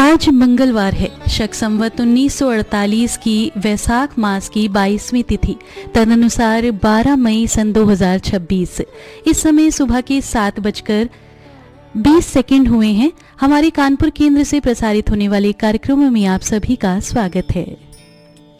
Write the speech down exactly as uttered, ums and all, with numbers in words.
आज मंगलवार है। शक संवत उन्नीस सौ अड़तालीस की वैसाख मास की बाईसवीं तिथि, तदनुसार बारह मई सन दो हज़ार छब्बीस। इस समय सुबह के सात बजकर बीस सेकंड हुए हैं। हमारे कानपुर केंद्र से प्रसारित होने वाले कार्यक्रमों में आप सभी का स्वागत है।